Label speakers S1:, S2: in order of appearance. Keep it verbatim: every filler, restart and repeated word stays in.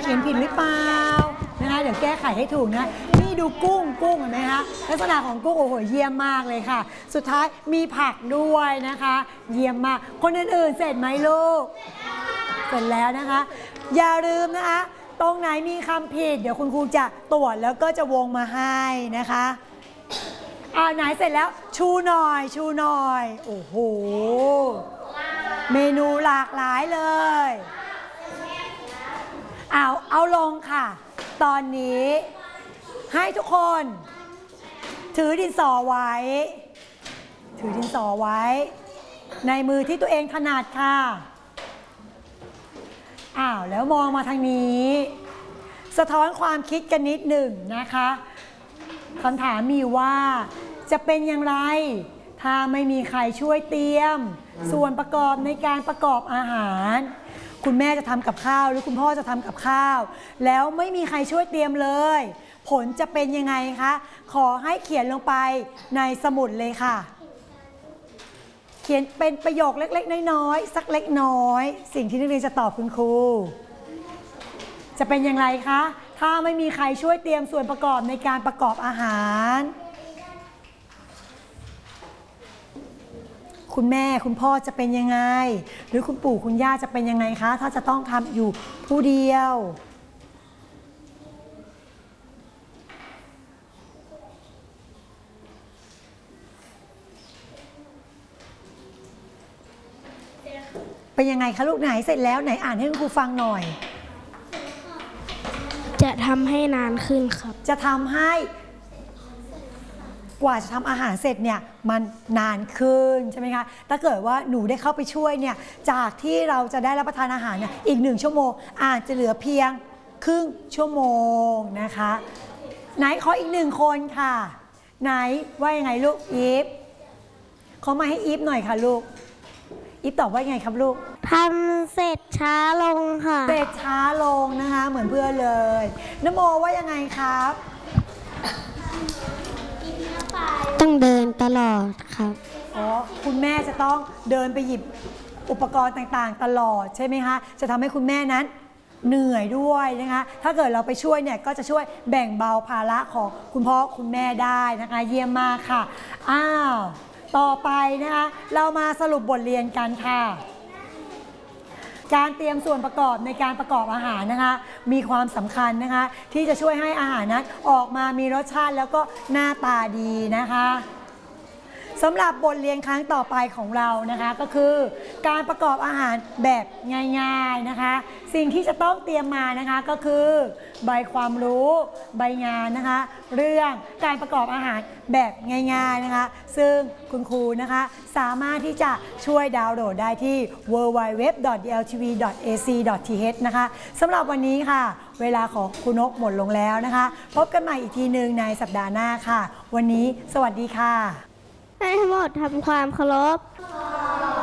S1: ขียนผิดหรือเปล่านะคะเดี๋ยวแก้ไขให้ถูกนะนี่ดูกุ้งกุ้งเห็นไหมคะลักษณะของกุ้งโอ้โหเยี่ยมมากเลยค่ะสุดท้ายมีผักด้วยนะคะเยี่ยมมากคนอื่นๆเสร็จไหมลูกเสร็จแล้วนะคะอย่าลืมนะคะตรงไหนมีคำผิดเดี๋ยวคุณครูจะตรวจแล้วก็จะวงมาให้นะคะอ่าไหนเสร็จแล้วชูหน่อยชูหน่อยโอ้โหเมนูหลากหลายเลยเอาเอาลงค่ะตอนนี้ให้ทุกคนถือดินสอไว้ถือดินสอไว้ในมือที่ตัวเองถนัดค่ะอ้าวแล้วมองมาทางนี้สะท้อนความคิดกันนิดหนึ่งนะคะคำถามมีว่าจะเป็นอย่างไรถ้าไม่มีใครช่วยเตรียมส่วนประกอบในการประกอบอาหารคุณแม่จะทำกับข้าวหรือคุณพ่อจะทำกับข้าวแล้วไม่มีใครช่วยเตรียมเลยผลจะเป็นยังไงคะขอให้เขียนลงไปในสมุดเลยค่ะเขียนเป็นประโยคเล็กๆน้อยๆสักเล็กน้อยสิ่งที่นักเรียนจะตอบคุณครูจะเป็นอย่างไรคะถ้าไม่มีใครช่วยเตรียมส่วนประกอบในการประกอบอาหารคุณแม่คุณพ่อจะเป็นยังไงหรือคุณปู่คุณย่าจะเป็นยังไงคะถ้าจะต้องทำอยู่ผู้เดียวเป็นยังไงคะลูกไหนเสร็จแล้วไหนอ่านให้คุณครูฟังหน่อย
S2: จะทำให้นานขึ้นครับ
S1: จะทำให้กว่าจะทำอาหารเสร็จเนี่ยมันนานขึ้นใช่ไหมคะถ้าเกิดว่าหนูได้เข้าไปช่วยเนี่ยจากที่เราจะได้รับประทานอาหารเนี่ยอีกหนึ่งชั่วโมงอาจจะเหลือเพียงครึ่งชั่วโมงนะคะไหนขออีกหนึ่งคนค่ะไหนว่ายังไงลูกอีฟเขามาให้อีฟหน่อยค่ะลูกอีฟตอบว่ายังไงครับลูก
S2: ทำเสร็จช้าลงค่ะ
S1: เสร็จช้าลงนะคะเหมือนเพื่อนเลยนโมว่ายังไงครับ
S2: ต้องเดินตลอดครับ
S1: อ๋อคุณแม่จะต้องเดินไปหยิบอุปกรณ์ต่างๆตลอดใช่ไหมคะจะทำให้คุณแม่นั้นเหนื่อยด้วยนะคะถ้าเกิดเราไปช่วยเนี่ยก็จะช่วยแบ่งเบาภาระของคุณพ่อคุณแม่ได้นะคะเยี่ยมมากค่ะอ้าวต่อไปนะคะเรามาสรุปบทเรียนกันค่ะการเตรียมส่วนประกอบในการประกอบอาหารนะคะมีความสำคัญนะคะที่จะช่วยให้อาหารนั้นออกมามีรสชาติแล้วก็หน้าตาดีนะคะสำหรับบทเรียนครั้งต่อไปของเรานะคะก็คือการประกอบอาหารแบบง่ายๆนะคะสิ่งที่จะต้องเตรียมมานะคะก็คือใบความรู้ใบงานนะคะเรื่องการประกอบอาหารแบบง่ายๆนะคะซึ่งคุณครูนะคะสามารถที่จะช่วยดาวน์โหลดได้ที่ ดับเบิลยู ดับเบิลยู ดับเบิลยู ดอท ดี แอล ที วี ดอท เอ ซี ดอท ที เอช นะคะสำหรับวันนี้ค่ะเวลาของคุณนกหมดลงแล้วนะคะพบกันใหม่อีกทีหนึ่งในสัปดาห์หน้าค่ะวันนี้สวัสดีค่ะ
S2: ให้ทั้งหมดทำความเคารพ